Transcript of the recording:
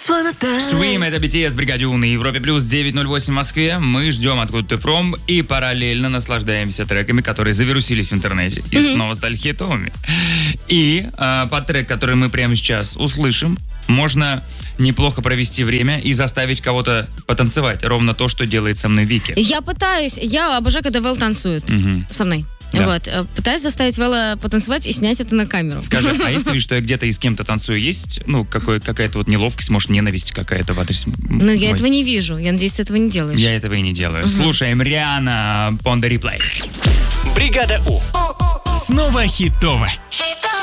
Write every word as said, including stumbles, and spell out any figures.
Swim, это би ти эс, Бригаде У на Европе плюс девять ноль восемь в Москве. Мы ждем «Откуда ты фром» и параллельно наслаждаемся треками, которые завирусились в интернете и mm-hmm. снова стали хитовыми. И э, под трек, который мы прямо сейчас услышим, можно неплохо провести время и заставить кого-то потанцевать. Ровно то, что делает со мной Вики. Я пытаюсь, я обожаю, когда Вэл танцует mm-hmm. со мной. Да. Вот. Пытаюсь заставить Вэлла потанцевать и снять это на камеру. Скажи, а если ты видишь, что я где-то и с кем-то танцую, есть ну, какой, какая-то вот неловкость, может, ненависть какая-то в адрес? Ну, я этого не вижу. Я надеюсь, ты этого не делаешь. Я этого и не делаю. Угу. Слушаем Риhanna, Pon de Replay. Бригада У. Снова хитово.